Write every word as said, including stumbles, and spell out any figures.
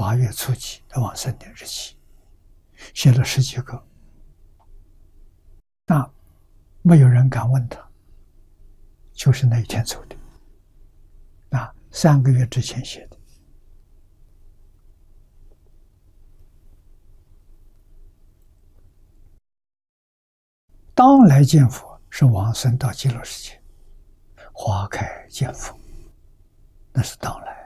八月初几的往生的日期，写了十几个，那没有人敢问他，就是那一天走的，啊，三个月之前写的。当来见佛是往生到极乐世界，花开见佛，那是当来。